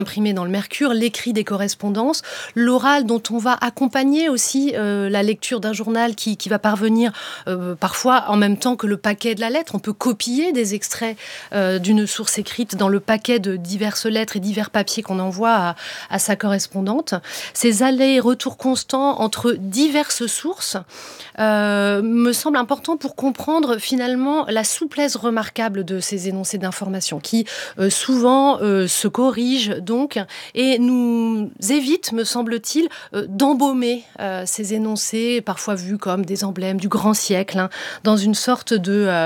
imprimé dans le Mercure, l'écrit des correspondances, l'oral dont on va accompagner aussi la lecture d'un journal qui va parvenir parfois en même temps que le paquet de la lettre. On peut copier des extraits d'une source écrite dans le paquet de diverses lettres et divers papiers qu'on envoie à sa correspondante. Ces allers-retours constants entre diverses sources me semble important pour comprendre finalement la souplesse remarquable de ces énoncés d'information qui souvent se corrigent donc et nous évite, me semble-t-il, d'embaumer ces énoncés parfois vus comme des emblèmes du grand siècle, dans une sorte de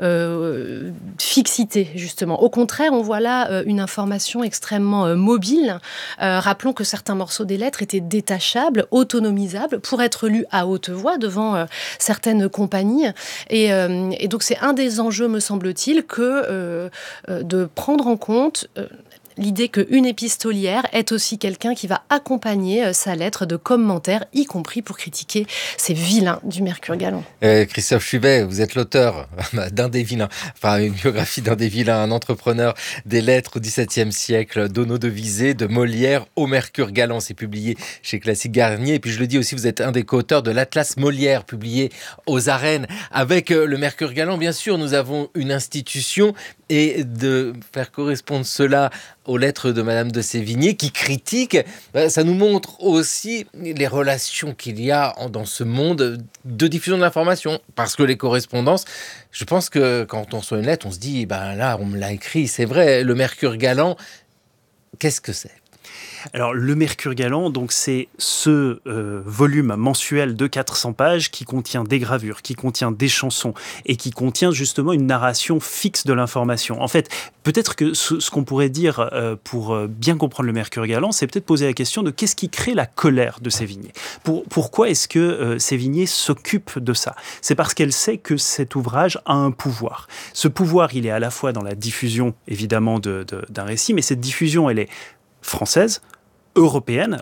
fixité justement. Au contraire, on voit là une information extrêmement mobile. Rappelons que certains morceaux des lettres étaient détachables, autonomisables, pour être lus à haute voix devant certaines compagnies. Et donc c'est un des enjeux, me semble-t-il, que de prendre en compte l'idée qu'une épistolière est aussi quelqu'un qui va accompagner sa lettre de commentaires, y compris pour critiquer ces vilains du Mercure galant. Christophe Chubet, vous êtes l'auteur d'un des vilains, enfin une biographie d'un des vilains, un entrepreneur des lettres au XVIIe siècle, d'Ono de Visé, de Molière au Mercure galant. C'est publié chez Classique Garnier. Et puis je le dis aussi, vous êtes un des co-auteurs de l'Atlas Molière, publié aux Arènes. Avec le Mercure galant, bien sûr, nous avons une institution, et de faire correspondre cela aux lettres de Madame de Sévigné qui critique, ça nous montre aussi les relations qu'il y a dans ce monde de diffusion de l'information. Parce que les correspondances, je pense que quand on reçoit une lettre, on se dit, là, on me l'a écrit, c'est vrai, le Mercure galant, qu'est-ce que c'est ? Alors, le Mercure galant, donc, c'est ce volume mensuel de 400 pages qui contient des gravures, qui contient des chansons et qui contient justement une narration fixe de l'information. En fait, peut-être que ce qu'on pourrait dire pour bien comprendre le Mercure galant, c'est peut-être poser la question de qu'est-ce qui crée la colère de Sévigné. Pourquoi est-ce que Sévigné s'occupe de ça ? C'est parce qu'elle sait que cet ouvrage a un pouvoir. Ce pouvoir, il est à la fois dans la diffusion, évidemment, d'un récit, mais cette diffusion, elle est française, européenne.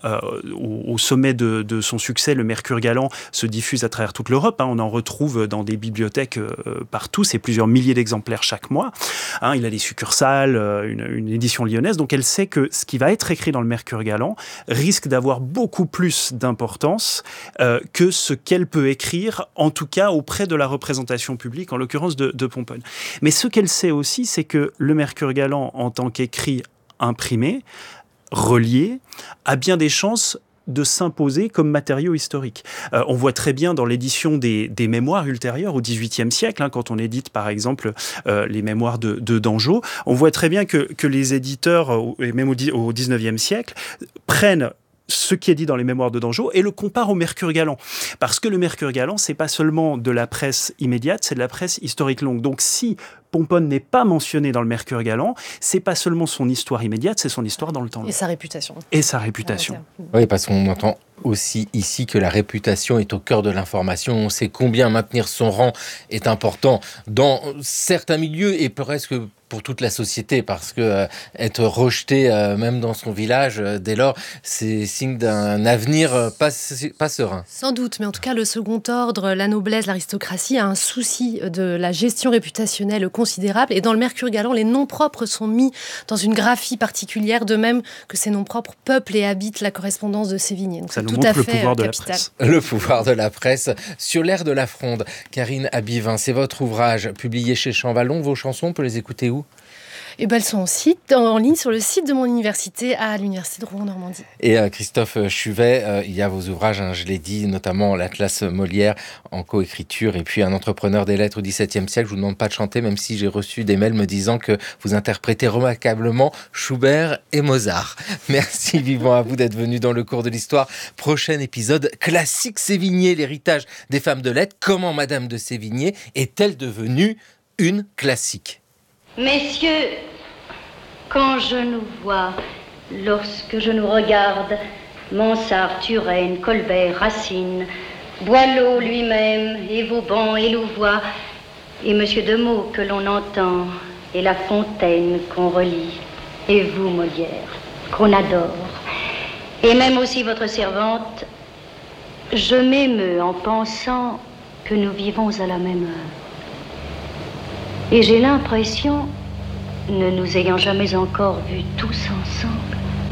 Au sommet de son succès, le Mercure galant se diffuse à travers toute l'Europe. On en retrouve dans des bibliothèques partout. C'est plusieurs milliers d'exemplaires chaque mois. Il a des succursales, une édition lyonnaise. Donc elle sait que ce qui va être écrit dans le Mercure galant risque d'avoir beaucoup plus d'importance que ce qu'elle peut écrire, en tout cas auprès de la représentation publique, en l'occurrence de Pomponne. Mais ce qu'elle sait aussi, c'est que le Mercure galant, en tant qu'écrit imprimé, relié, a bien des chances de s'imposer comme matériau historique. On voit très bien dans l'édition des mémoires ultérieures au XVIIIe siècle, quand on édite par exemple les mémoires de Dangeau, on voit très bien que les éditeurs, et même au XIXe siècle, prennent ce qui est dit dans les mémoires de Dangeau et le compare au Mercure galant. Parce que le Mercure galant, c'est pas seulement de la presse immédiate, c'est de la presse historique longue. Donc si Pomponne n'est pas mentionné dans le Mercure galant, c'est pas seulement son histoire immédiate, c'est son histoire dans le temps long. Et sa réputation. Et sa réputation. Oui, parce qu'on entend aussi ici que la réputation est au cœur de l'information. On sait combien maintenir son rang est important dans certains milieux et presque pour toute la société, parce que être rejeté même dans son village, dès lors, c'est signe d'un avenir pas serein. Sans doute, mais en tout cas, le second ordre, la noblesse, l'aristocratie a un souci de la gestion réputationnelle considérable. Et dans le Mercure galant, les noms propres sont mis dans une graphie particulière, de même que ces noms propres peuplent et habitent la correspondance de Sévigné. Donc ça nous montre le pouvoir de la presse. Le pouvoir de la presse sur l'air de la fronde. Karine Abivin, c'est votre ouvrage publié chez Champvallon. Vos chansons, on peut les écouter où ? Elles sont en ligne sur le site de mon université à l'Université de Rouen-Normandie. Et Christophe Chuvet, il y a vos ouvrages, je l'ai dit, notamment l'Atlas Molière en coécriture et puis un entrepreneur des lettres au XVIIe siècle. Je vous demande pas de chanter, même si j'ai reçu des mails me disant que vous interprétez remarquablement Schubert et Mozart. Merci vivement à vous d'être venu dans le cours de l'histoire. Prochain épisode, Classique Sévigné, l'héritage des femmes de lettres. Comment Madame de Sévigné est-elle devenue une classique ? Messieurs, quand je nous vois, lorsque je nous regarde, Mansart, Turenne, Colbert, Racine, Boileau lui-même, et Vauban et Louvois, et Monsieur de Meaux que l'on entend, et La Fontaine qu'on relit, et vous, Molière, qu'on adore, et même aussi votre servante, je m'émeus en pensant que nous vivons à la même heure. Et j'ai l'impression, ne nous ayant jamais encore vus tous ensemble,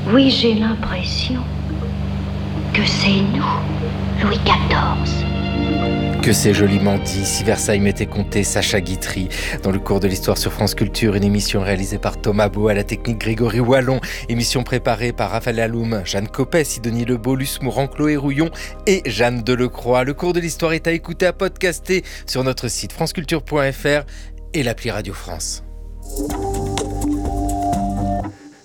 Oui, j'ai l'impression que c'est nous, Louis XIV. Que c'est joliment dit, si Versailles m'était compté, Sacha Guitry. Dans le cours de l'histoire sur France Culture, une émission réalisée par Thomas Beau, à la technique Grégory Wallon, émission préparée par Raphaël Alloum, Jeanne Copet, Sidonie Lebeau, Luce Mourant, Chloé Rouillon et Jeanne Delecroix. Le cours de l'histoire est à écouter, à podcaster sur notre site franceculture.fr et l'appli Radio France.